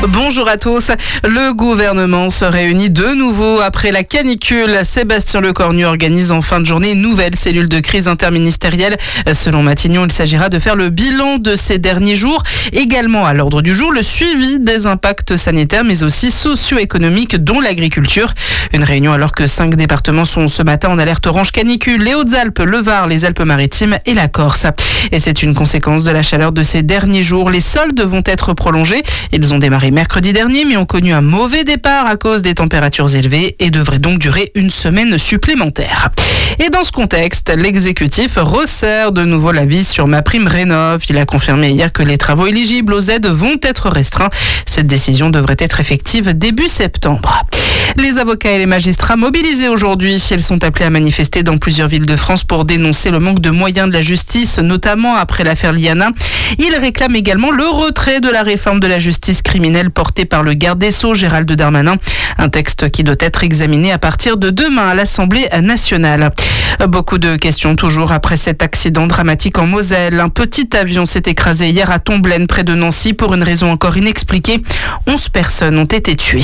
Bonjour à tous. Le gouvernement se réunit de nouveau après la canicule. Sébastien Lecornu organise en fin de journée une nouvelle cellule de crise interministérielle. Selon Matignon, il s'agira de faire le bilan de ces derniers jours. Également à l'ordre du jour, le suivi des impacts sanitaires mais aussi socio-économiques dont l'agriculture. Une réunion alors que 5 départements sont ce matin en alerte orange canicule. Les Hautes-Alpes, le Var, les Alpes-Maritimes et la Corse. Et c'est une conséquence de la chaleur de ces derniers jours. Les soldes vont être prolongés. Ils ont démarré mercredi dernier, mais ont connu un mauvais départ à cause des températures élevées et devraient donc durer une semaine supplémentaire. Et dans ce contexte, l'exécutif resserre de nouveau la vis sur MaPrimeRénov'. Il a confirmé hier que les travaux éligibles aux aides vont être restreints. Cette décision devrait être effective début septembre. Les avocats et les magistrats mobilisés aujourd'hui, ils sont appelés à manifester dans plusieurs villes de France pour dénoncer le manque de moyens de la justice, notamment après l'affaire Liana. Ils réclament également le retrait de la réforme de la justice criminelle portée par le garde des Sceaux, Gérald Darmanin. Un texte qui doit être examiné à partir de demain à l'Assemblée nationale. Beaucoup de questions toujours après cet accident dramatique en Moselle. Un petit avion s'est écrasé hier à Tomblaine, près de Nancy, pour une raison encore inexpliquée. 11 personnes ont été tuées.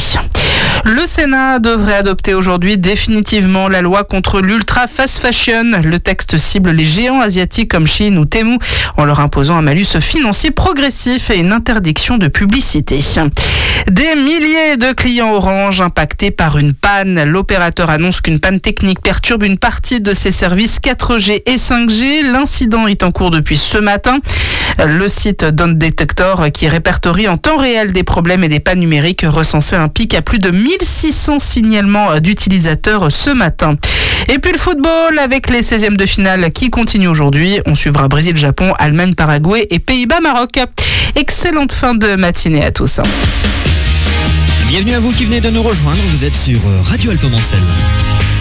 Le Sénat devrait adopter aujourd'hui définitivement la loi contre l'ultra fast fashion. Le texte cible les géants asiatiques comme Shein ou Temu en leur imposant un malus financier progressif et une interdiction de publicité. Des milliers de clients Orange impactés par une panne. L'opérateur annonce qu'une panne technique perturbe une partie de ses services 4G et 5G. L'incident est en cours depuis ce matin. Le site Don't Detector, qui répertorie en temps réel des problèmes et des pannes numériques, recensait un pic à plus de 1600 signalements d'utilisateurs ce matin. Et puis le football avec les 16e de finale qui continuent aujourd'hui. On suivra Brésil-Japon, Allemagne-Paraguay et Pays-Bas-Maroc. Excellente fin de matinée à tous. Bienvenue à vous qui venez de nous rejoindre. Vous êtes sur Radio Alpes-Mancel.